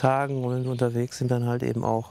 Tagen, wenn wir unterwegs sind, dann halt eben auch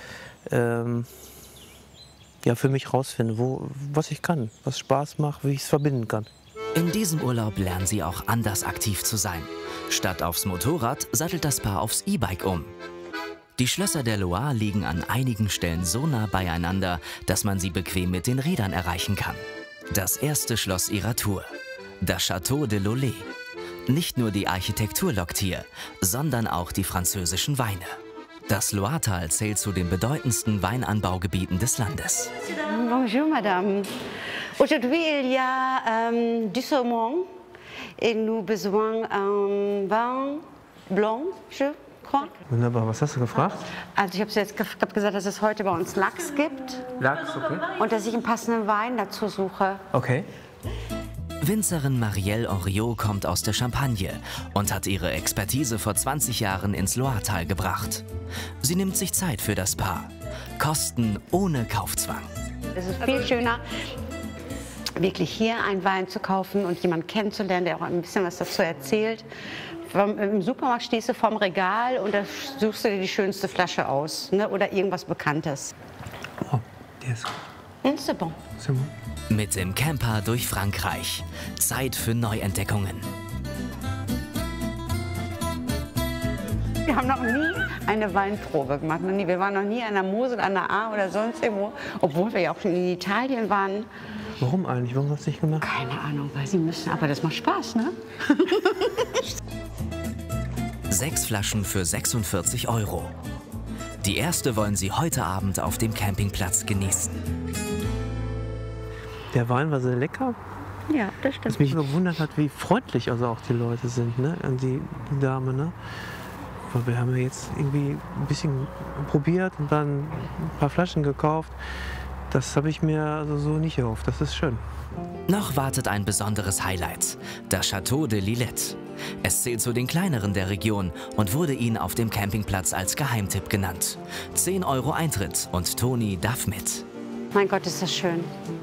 ja, für mich rausfinden, was ich kann, was Spaß macht, wie ich es verbinden kann. In diesem Urlaub lernen sie auch anders aktiv zu sein. Statt aufs Motorrad sattelt das Paar aufs E-Bike um. Die Schlösser der Loire liegen an einigen Stellen so nah beieinander, dass man sie bequem mit den Rädern erreichen kann. Das erste Schloss ihrer Tour, das Château de Lollet. Nicht nur die Architektur lockt hier, sondern auch die französischen Weine. Das Loiretal zählt zu den bedeutendsten Weinanbaugebieten des Landes. Bonjour, Madame. Aujourd'hui, il y a du saumon et nous besoin vin blanc, je crois. Wunderbar, was hast du gefragt? Also ich habe gesagt, dass es heute bei uns Lachs gibt. Lachs, okay. Und dass ich einen passenden Wein dazu suche. Okay. Winzerin Marielle Henriot kommt aus der Champagne und hat ihre Expertise vor 20 Jahren ins Loiretal gebracht. Sie nimmt sich Zeit für das Paar. Kosten ohne Kaufzwang. Es ist viel schöner, wirklich hier einen Wein zu kaufen und jemanden kennenzulernen, der auch ein bisschen was dazu erzählt. Im Supermarkt stehst du vorm Regal und da suchst du dir die schönste Flasche aus, ne? Oder irgendwas Bekanntes. Oh, der ist gut. C'est bon. C'est bon. Mit dem Camper durch Frankreich. Zeit für Neuentdeckungen. Wir haben noch nie eine Weinprobe gemacht. Wir waren noch nie an der Mosel, an der A oder sonst irgendwo, obwohl wir ja auch schon in Italien waren. Warum eigentlich? Warum hast du nicht gemacht? Keine Ahnung, weil sie müssen. Aber das macht Spaß, ne? 6 Flaschen für 46 €. Die erste wollen sie heute Abend auf dem Campingplatz genießen. Der Wein war sehr lecker. Ja, das stimmt. Was mich gewundert hat, wie freundlich also auch die Leute sind, ne? Die Dame, ne? Weil wir haben ja jetzt irgendwie ein bisschen probiert und dann ein paar Flaschen gekauft. Das habe ich mir also so nicht erhofft. Das ist schön. Noch wartet ein besonderes Highlight, das Château de Lillette. Es zählt zu den kleineren der Region und wurde ihnen auf dem Campingplatz als Geheimtipp genannt. 10 € Eintritt und Toni darf mit. Mein Gott, ist das schön.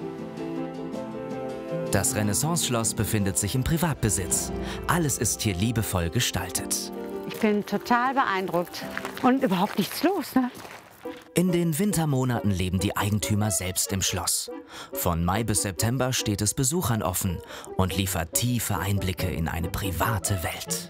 Das Renaissance-Schloss befindet sich im Privatbesitz. Alles ist hier liebevoll gestaltet. Ich bin total beeindruckt. Und überhaupt nichts los, ne? In den Wintermonaten leben die Eigentümer selbst im Schloss. Von Mai bis September steht es Besuchern offen und liefert tiefe Einblicke in eine private Welt.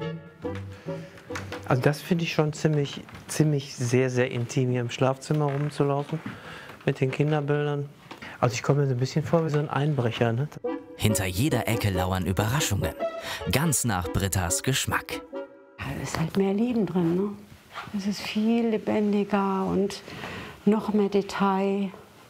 Also das finde ich schon ziemlich sehr, sehr intim, hier im Schlafzimmer rumzulaufen mit den Kinderbildern. Also ich komme mir so ein bisschen vor wie so ein Einbrecher, ne? Hinter jeder Ecke lauern Überraschungen, ganz nach Brittas Geschmack. Ja, da ist halt mehr Leben drin, ne? Es ist viel lebendiger und noch mehr Detail.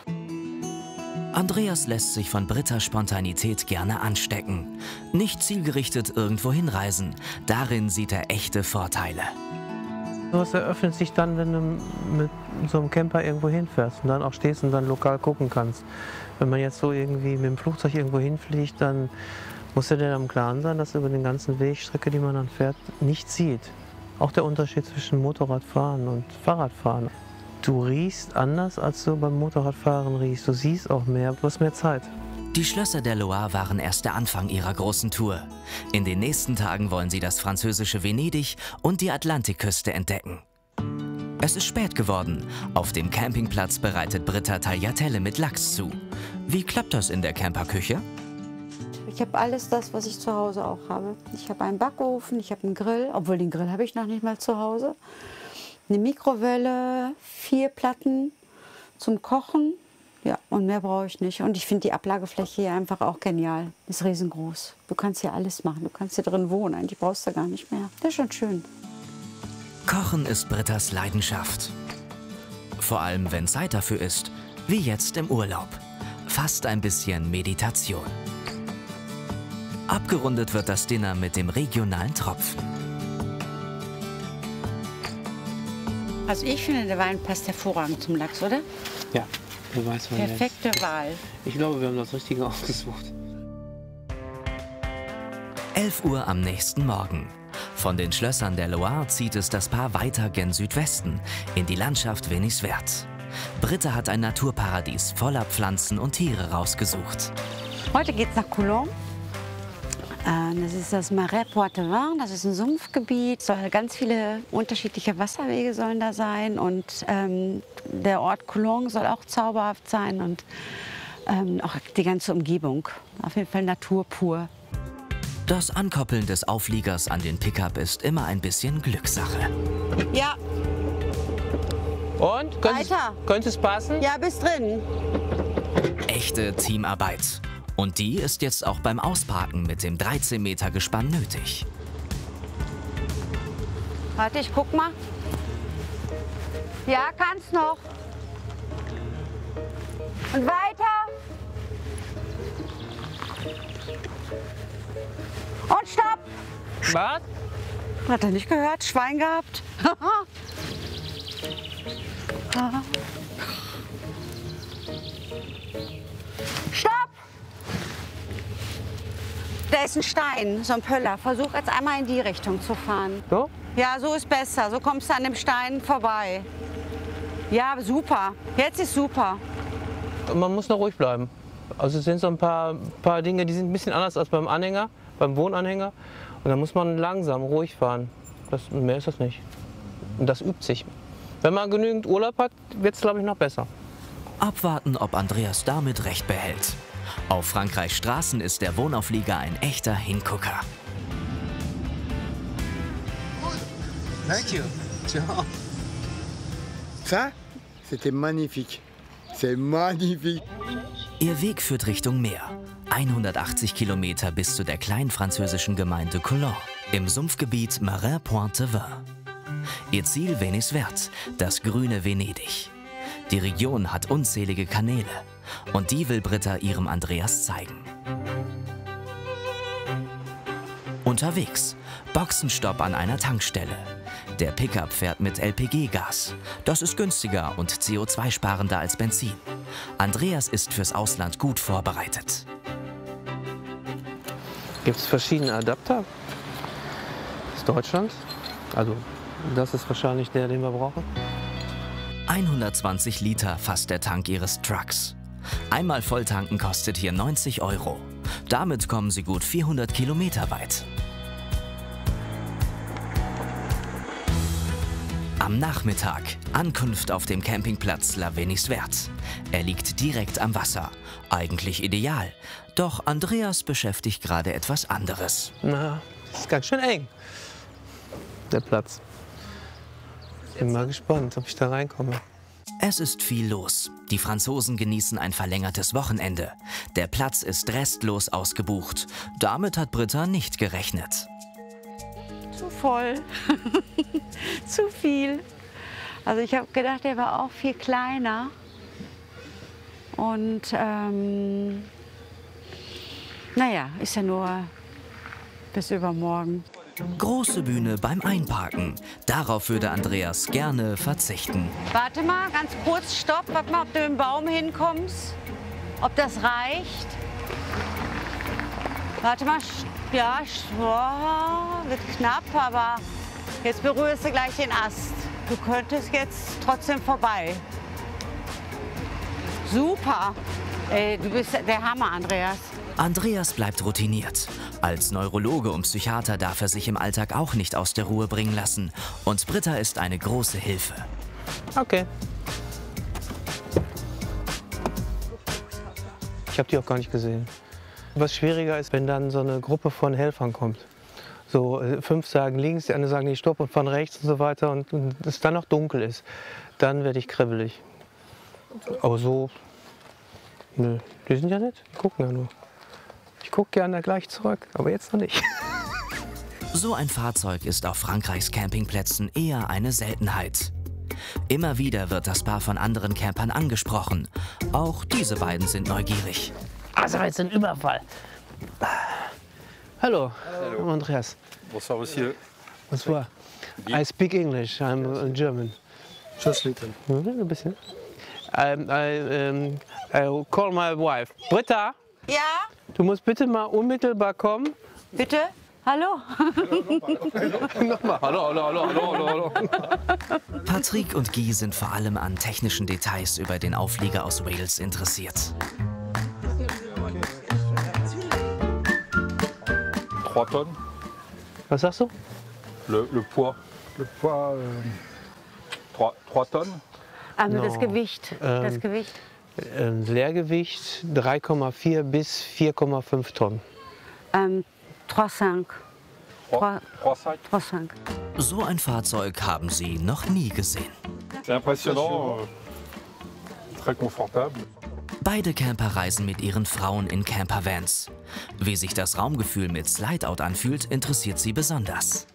Andreas lässt sich von Brittas Spontanität gerne anstecken. Nicht zielgerichtet irgendwo hinreisen, darin sieht er echte Vorteile. Sowas eröffnet sich dann, wenn du mit so einem Camper irgendwo hinfährst und dann auch stehst und dann lokal gucken kannst. Wenn man jetzt so irgendwie mit dem Flugzeug irgendwo hinfliegt, dann muss dir dann im Klaren sein, dass über den ganzen Wegstrecke, die man dann fährt, nichts sieht. Auch der Unterschied zwischen Motorradfahren und Fahrradfahren. Du riechst anders, als du beim Motorradfahren riechst. Du siehst auch mehr, du hast mehr Zeit. Die Schlösser der Loire waren erst der Anfang ihrer großen Tour. In den nächsten Tagen wollen sie das französische Venedig und die Atlantikküste entdecken. Es ist spät geworden. Auf dem Campingplatz bereitet Britta Tagliatelle mit Lachs zu. Wie klappt das in der Camperküche? Ich habe alles das, was ich zu Hause auch habe. Ich habe einen Backofen, ich habe einen Grill, obwohl den Grill habe ich noch nicht mal zu Hause. Eine Mikrowelle, 4 Platten zum Kochen. Ja, und mehr brauche ich nicht. Und ich finde die Ablagefläche hier einfach auch genial. Ist riesengroß. Du kannst hier alles machen. Du kannst hier drin wohnen. Eigentlich brauchst du gar nicht mehr. Das ist schon schön. Kochen ist Brittas Leidenschaft. Vor allem, wenn Zeit dafür ist, wie jetzt im Urlaub. Fast ein bisschen Meditation. Abgerundet wird das Dinner mit dem regionalen Tropfen. Also ich finde, der Wein passt hervorragend zum Lachs, oder? Ja, der Weißwein. Perfekte Wahl. Ich glaube, wir haben das Richtige ausgesucht. 11 Uhr am nächsten Morgen. Von den Schlössern der Loire zieht es das Paar weiter gen Südwesten, in die Landschaft Veniswerd. Britta hat ein Naturparadies voller Pflanzen und Tiere rausgesucht. Heute geht's nach Coulon. Das ist das Marais Poitevin, das ist ein Sumpfgebiet. Ganz viele unterschiedliche Wasserwege sollen da sein und der Ort Coulon soll auch zauberhaft sein und auch die ganze Umgebung. Auf jeden Fall Natur pur. Das Ankoppeln des Aufliegers an den Pickup ist immer ein bisschen Glückssache. Ja, Und? Könnte es passen? ja, bis drin. Echte Teamarbeit. Und die ist jetzt auch beim Ausparken mit dem 13 Meter Gespann nötig. Warte, ich guck mal. Ja, kannst noch. Und weiter. Und stopp. Was? Hat er nicht gehört? Schwein gehabt? Stopp! Da ist ein Stein, so ein Pöller. Versuch jetzt einmal in die Richtung zu fahren. So? Ja, so ist besser. So kommst du an dem Stein vorbei. Ja, super. Jetzt ist super. Man muss noch ruhig bleiben. Also es sind so ein paar Dinge, die sind ein bisschen anders als beim Anhänger, beim Wohnanhänger. Und da muss man langsam, ruhig fahren. Mehr ist das nicht. Und das übt sich. Wenn man genügend Urlaub hat, wird es, glaube ich, noch besser. Abwarten, ob Andreas damit recht behält. Auf Frankreichs Straßen ist der Wohnauflieger ein echter Hingucker. Thank you. Ciao. Ça, c'était magnifique. C'est magnifique. Ihr Weg führt Richtung Meer. 180 Kilometer bis zu der kleinen französischen Gemeinde Coulon im Sumpfgebiet Marais Poitevin. Ihr Ziel Venice Verte, das grüne Venedig. Die Region hat unzählige Kanäle und die will Britta ihrem Andreas zeigen. Unterwegs, Boxenstopp an einer Tankstelle. Der Pickup fährt mit LPG-Gas. Das ist günstiger und CO2-sparender als Benzin. Andreas ist fürs Ausland gut vorbereitet. Gibt es verschiedene Adapter? Das ist Deutschland. Also das ist wahrscheinlich der, den wir brauchen. 120 Liter fasst der Tank ihres Trucks. Einmal volltanken kostet hier 90 €. Damit kommen sie gut 400 Kilometer weit. Am Nachmittag, Ankunft auf dem Campingplatz La Venice Verte. Er liegt direkt am Wasser. Eigentlich ideal. Doch Andreas beschäftigt gerade etwas anderes. Na, das ist ganz schön eng, der Platz. Bin mal gespannt, ob ich da reinkomme. Es ist viel los. Die Franzosen genießen ein verlängertes Wochenende. Der Platz ist restlos ausgebucht. Damit hat Britta nicht gerechnet. Zu voll. Zu viel. Also ich habe gedacht, der war auch viel kleiner. Und naja, ist ja nur bis übermorgen. Große Bühne beim Einparken. Darauf würde Andreas gerne verzichten. Warte mal, ganz kurz, stopp. Warte mal, ob du im Baum hinkommst. Ob das reicht. Warte mal, ja, wird knapp, aber jetzt berührst du gleich den Ast. Du könntest jetzt trotzdem vorbei. Super. Ey, du bist der Hammer, Andreas. Andreas bleibt routiniert. Als Neurologe und Psychiater darf er sich im Alltag auch nicht aus der Ruhe bringen lassen. Und Britta ist eine große Hilfe. Okay. Ich habe die auch gar nicht gesehen. Was schwieriger ist, wenn dann so eine Gruppe von Helfern kommt. So 5 sagen links, die anderen sagen nicht stopp und von rechts und so weiter und es dann noch dunkel ist. Dann werde ich kribbelig. Aber so, nö, die sind ja nett, die gucken ja nur. Ich gucke gerne gleich zurück, aber jetzt noch nicht. So ein Fahrzeug ist auf Frankreichs Campingplätzen eher eine Seltenheit. Immer wieder wird das Paar von anderen Campern angesprochen. Auch diese beiden sind neugierig. Also jetzt ein Überfall. Hallo, Hallo. Andreas. Bonsoir, monsieur. Bonsoir. I speak English, I'm German. Just little. Ein bisschen. I call my wife. Britta, Ja, du musst bitte mal unmittelbar kommen. bitte? Hallo? Nochmal. Hallo. Patrick und Guy sind vor allem an technischen Details über den Auflieger aus Wales interessiert. 3 tonnes. Was sagst du? Le poids, 3 tonnes. Also No. das Gewicht. Das Gewicht. Leergewicht 3,4 bis 4,5 Tonnen. 3,5. 3,5. So ein Fahrzeug haben sie noch nie gesehen. C'est impressionnant, très confortable. Beide Camper reisen mit ihren Frauen in Campervans. Wie sich das Raumgefühl mit Slideout anfühlt, interessiert sie besonders.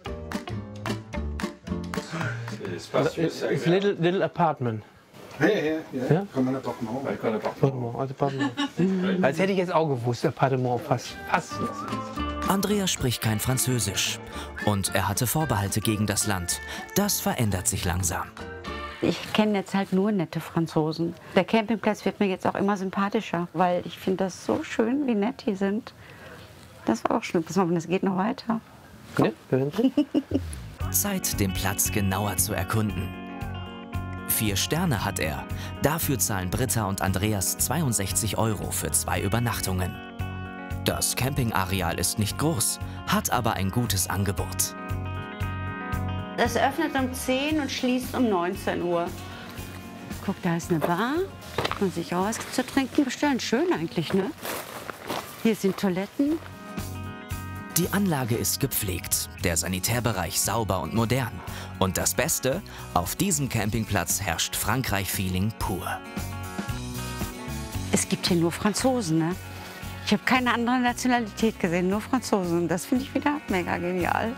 It's little apartment. Ja? Comme un appartement. Appartement. Als hätte ich jetzt auch gewusst, Appartement fast. Andreas spricht kein Französisch und er hatte Vorbehalte gegen das Land. Das verändert sich langsam. Ich kenne jetzt halt nur nette Franzosen. Der Campingplatz wird mir jetzt auch immer sympathischer, weil ich finde das so schön, wie nett die sind. Das war auch schön. Pass mal, das geht noch weiter. Ne? Zeit, den Platz genauer zu erkunden. 4 Sterne hat er. Dafür zahlen Britta und Andreas 62 € für 2 Übernachtungen. Das Campingareal ist nicht groß, hat aber ein gutes Angebot. Das öffnet um 10 und schließt um 19 Uhr. Guck, da ist eine Bar. Kann man sich auch was zu trinken bestellen. Schön eigentlich, ne? Hier sind Toiletten. Die Anlage ist gepflegt, der Sanitärbereich sauber und modern. Und das Beste, auf diesem Campingplatz herrscht Frankreich-Feeling pur. Es gibt hier nur Franzosen, ne? Ich habe keine andere Nationalität gesehen, nur Franzosen. Das finde ich wieder mega genial.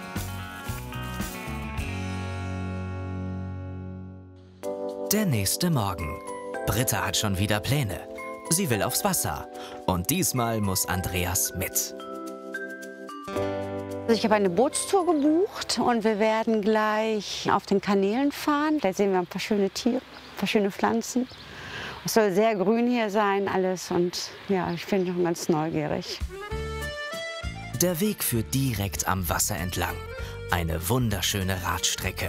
Der nächste Morgen. Britta hat schon wieder Pläne. Sie will aufs Wasser. Und diesmal muss Andreas mit. Also ich habe eine Bootstour gebucht und wir werden gleich auf den Kanälen fahren. Da sehen wir ein paar schöne Tiere, ein paar schöne Pflanzen. Es soll sehr grün hier sein, alles. Und ja, ich bin schon ganz neugierig. Der Weg führt direkt am Wasser entlang. Eine wunderschöne Radstrecke.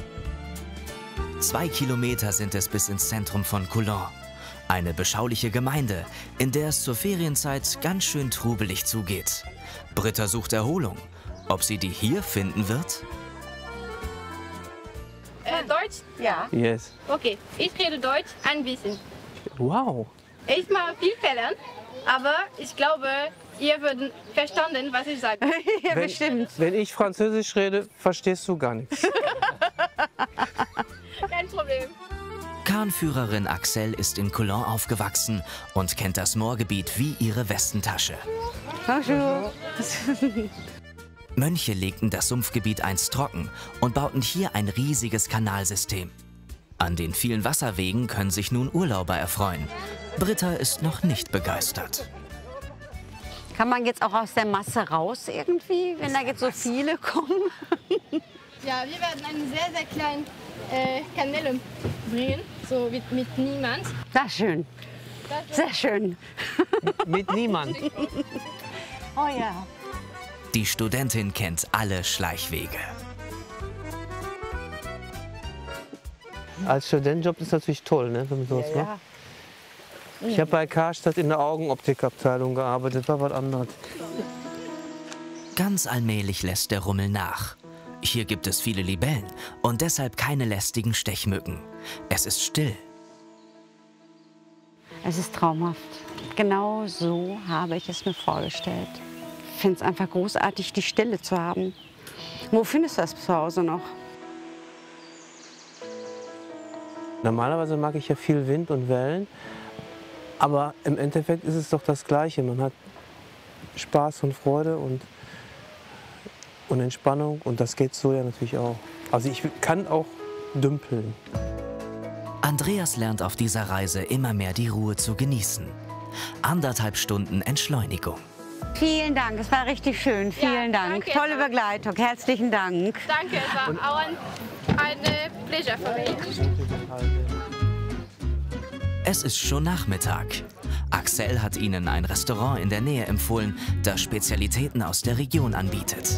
2 Kilometer sind es bis ins Zentrum von Coulon. Eine beschauliche Gemeinde, in der es zur Ferienzeit ganz schön trubelig zugeht. Britta sucht Erholung. Ob sie die hier finden wird? Deutsch? Ja. Yes. Okay, ich rede Deutsch ein bisschen. Wow. Ich mache viel Fehler, aber ich glaube, ihr würdet verstanden, was ich sage. Ja, bestimmt. Wenn ich Französisch rede, verstehst du gar nichts. Kein Problem. Kahnführerin Axel ist in Coulon aufgewachsen und kennt das Moorgebiet wie ihre Westentasche. Bonjour. Mönche legten das Sumpfgebiet einst trocken und bauten hier ein riesiges Kanalsystem. An den vielen Wasserwegen können sich nun Urlauber erfreuen. Britta ist noch nicht begeistert. Kann man jetzt auch aus der Masse raus irgendwie, wenn da jetzt so viele kommen? Ja, wir werden einen sehr, sehr kleinen Kanäle bringen, so mit niemand. Sehr schön. Sehr schön. Mit niemand. Oh ja. Die Studentin kennt alle Schleichwege. Als Studentenjob ist natürlich toll, ne, wenn man sowas macht. Ich habe bei Karstadt in der Augenoptikabteilung gearbeitet, war was anderes. Ganz allmählich lässt der Rummel nach. Hier gibt es viele Libellen und deshalb keine lästigen Stechmücken. Es ist still. Es ist traumhaft. Genau so habe ich es mir vorgestellt. Ich finde es einfach großartig, die Stille zu haben. Wo findest du das zu Hause noch? Normalerweise mag ich ja viel Wind und Wellen, aber im Endeffekt ist es doch das Gleiche. Man hat Spaß und Freude und Entspannung und das geht so ja natürlich auch. Also ich kann auch dümpeln. Andreas lernt auf dieser Reise immer mehr die Ruhe zu genießen. 1,5 Stunden Entschleunigung. Vielen Dank, es war richtig schön. Vielen Dank. danke. Tolle Begleitung. Herzlichen Dank. Danke, es war auch eine Pleasure für mich. Es ist schon Nachmittag. Axel hat ihnen ein Restaurant in der Nähe empfohlen, das Spezialitäten aus der Region anbietet.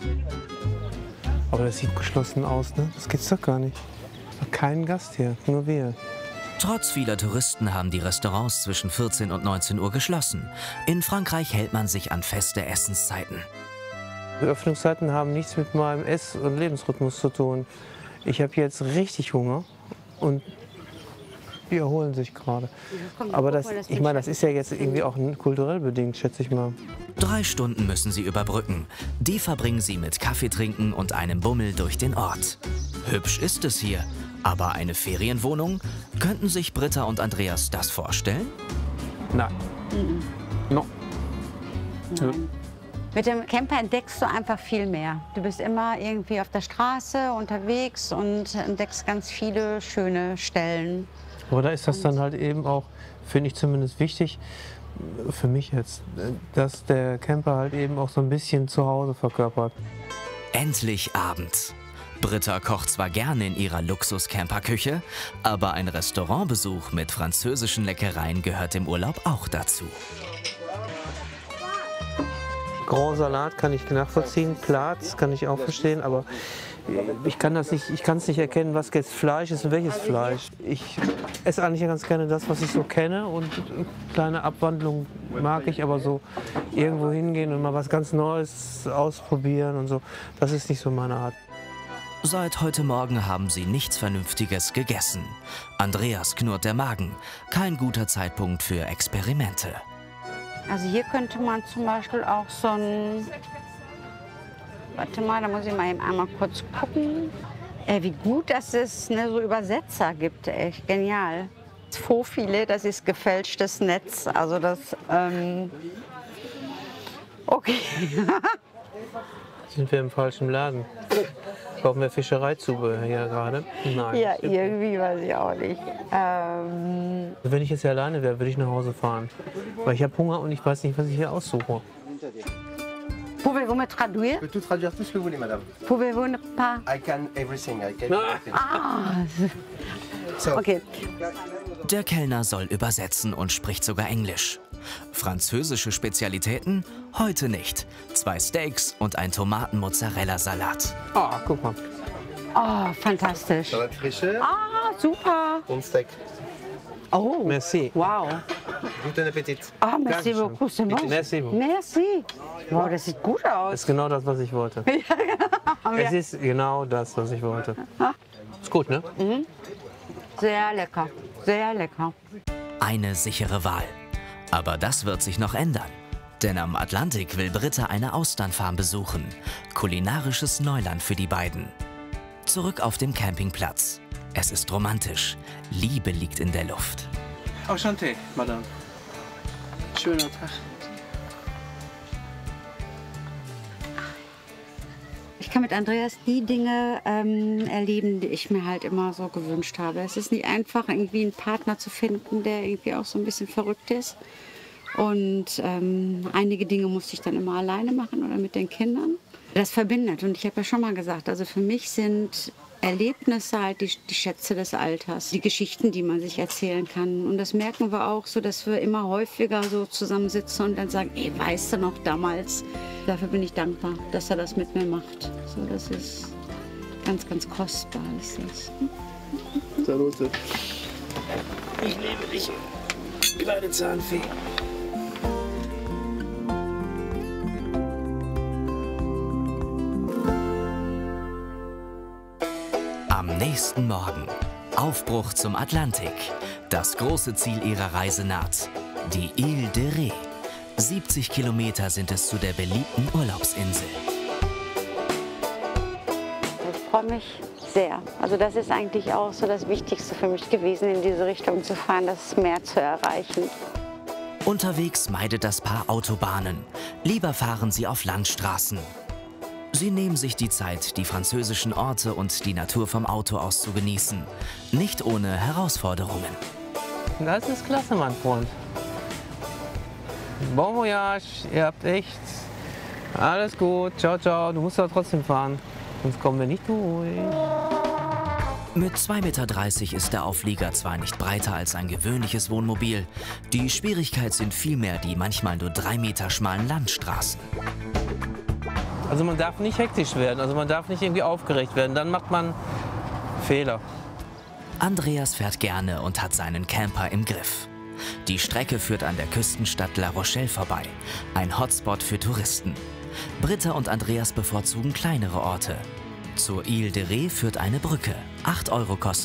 Aber das sieht geschlossen aus, ne? Das geht's doch gar nicht. Ist doch kein Gast hier, nur wir. Trotz vieler Touristen haben die Restaurants zwischen 14 und 19 Uhr geschlossen. In Frankreich hält man sich an feste Essenszeiten. Die Öffnungszeiten haben nichts mit meinem Ess- und Lebensrhythmus zu tun. Ich habe jetzt richtig Hunger und die erholen sich gerade. Aber das, ich meine, das ist ja jetzt irgendwie auch kulturell bedingt, schätze ich mal. 3 Stunden müssen sie überbrücken. Die verbringen sie mit Kaffee trinken und einem Bummel durch den Ort. Hübsch ist es hier, aber eine Ferienwohnung? Könnten sich Britta und Andreas das vorstellen? Nein. No. Nein. Mit dem Camper entdeckst du einfach viel mehr. Du bist immer irgendwie auf der Straße unterwegs und entdeckst ganz viele schöne Stellen. Aber da ist das dann halt eben auch, finde ich zumindest wichtig, für mich jetzt, dass der Camper halt eben auch so ein bisschen zu Hause verkörpert. Endlich Abend. Britta kocht zwar gerne in ihrer Luxus-Camperküche, aber ein Restaurantbesuch mit französischen Leckereien gehört im Urlaub auch dazu. Grand Salat kann ich nachvollziehen, Platz kann ich auch verstehen, aber ich kann es nicht erkennen, was jetzt Fleisch ist und welches Fleisch. Ich esse eigentlich ganz gerne das, was ich so kenne, und kleine Abwandlungen mag ich, aber so irgendwo hingehen und mal was ganz Neues ausprobieren und so, das ist nicht so meine Art. Seit heute Morgen haben sie nichts Vernünftiges gegessen. Andreas knurrt der Magen. Kein guter Zeitpunkt für Experimente. Also hier könnte man zum Beispiel auch so ein... Warte mal, da muss ich mal eben einmal kurz gucken. Wie gut, dass es so Übersetzer gibt, echt genial. Vorfilet, das ist gefälschtes Netz, also das... Okay. Sind wir im falschen Laden? Kaufen wir Fischereizubehör hier gerade? Nein. Ja, irgendwie weiß ich auch nicht. Wenn ich jetzt hier alleine wäre, würde ich nach Hause fahren. Weil ich habe Hunger und ich weiß nicht, was ich hier aussuche. Pouvez-vous me traduire? Je peux tout traduire tout ce que vous voulez, madame. Pouvez-vous ne pas? I can everything. I can everything. So, Okay. Der Kellner soll übersetzen und spricht sogar Englisch. Französische Spezialitäten? Heute nicht. 2 Steaks und ein Tomaten-Mozzarella-Salat. Ah, guck mal. Oh, fantastisch. Salade fraîcheur Ah, super. und Steak. Oh, Merci. wow. Guten Appetit. Ah, merci Dankeschön. beaucoup, c'est bon. Merci beaucoup. Merci. Wow, das sieht gut Das aus. ist genau das, was ich wollte. Es ist genau das, was ich wollte. Ist gut, ne? Sehr lecker, sehr lecker. Eine sichere Wahl. Aber das wird sich noch ändern. Denn am Atlantik will Britta eine Austernfarm besuchen. Kulinarisches Neuland für die beiden. Zurück auf dem Campingplatz. Es ist romantisch. Liebe liegt in der Luft. Enchanté, Madame. Schöner Tag. Ich kann mit Andreas die Dinge erleben, die ich mir halt immer so gewünscht habe. Es ist nicht einfach, irgendwie einen Partner zu finden, der irgendwie auch so ein bisschen verrückt ist. Und einige Dinge musste ich dann immer alleine machen oder mit den Kindern. Das verbindet. Und ich habe ja schon mal gesagt, also für mich sind Erlebnisse halt die Schätze des Alters, die Geschichten, die man sich erzählen kann. Und das merken wir auch so, dass wir immer häufiger so zusammensitzen und dann sagen, ey, weißt du noch damals? Dafür bin ich dankbar, dass er das mit mir macht. So, das ist ganz, ganz kostbar. Ist das. Salute. Ich liebe dich, kleine Zahnfee. Am nächsten Morgen. Aufbruch zum Atlantik. Das große Ziel ihrer Reise naht. Die Île de Ré. 70 Kilometer sind es zu der beliebten Urlaubsinsel. Ich freue mich sehr. Also das ist eigentlich auch so das Wichtigste für mich gewesen, in diese Richtung zu fahren, das Meer zu erreichen. Unterwegs meidet das Paar Autobahnen. Lieber fahren sie auf Landstraßen. Sie nehmen sich die Zeit, die französischen Orte und die Natur vom Auto aus zu genießen. Nicht ohne Herausforderungen. Das ist klasse, mein Freund. Bon voyage, ihr habt echt alles gut. Ciao, ciao. Du musst aber trotzdem fahren, sonst kommen wir nicht durch. Mit 2,30 Meter ist der Auflieger zwar nicht breiter als ein gewöhnliches Wohnmobil. Die Schwierigkeit sind vielmehr die manchmal nur 3 Meter schmalen Landstraßen. Also man darf nicht hektisch werden, also man darf nicht irgendwie aufgeregt werden, dann macht man Fehler. Andreas fährt gerne und hat seinen Camper im Griff. Die Strecke führt an der Küstenstadt La Rochelle vorbei, ein Hotspot für Touristen. Britta und Andreas bevorzugen kleinere Orte. Zur Ile de Ré führt eine Brücke. 8 € kostet